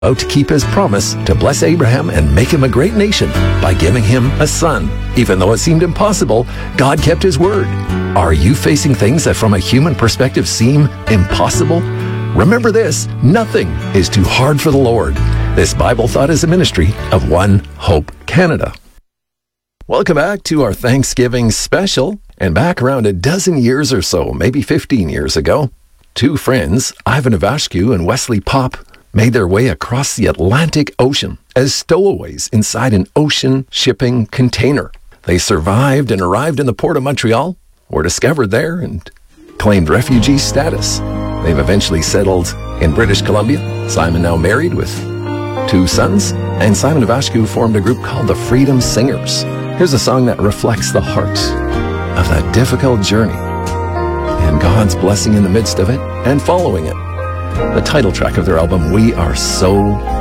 out to keep his promise to bless Abraham and make him a great nation by giving him a son. Even though it seemed impossible, God kept his word. Are you facing things that from a human perspective seem impossible? Remember this, nothing is too hard for the Lord. This Bible Thought is a ministry of One Hope Canada. Welcome back to our Thanksgiving special. And back around a dozen years or so, maybe 15 years ago, two friends, Ivan Ivashku and Wesley Pop, made their way across the Atlantic Ocean as stowaways inside an ocean shipping container. They survived and arrived in the port of Montreal, were discovered there, and claimed refugee status. They've eventually settled in British Columbia. Simon now married with 2 sons, and Simon Ivashku formed a group called the Freedom Singers. Here's a song that reflects the heart of that difficult journey and God's blessing in the midst of it and following it. The title track of their album, We Are So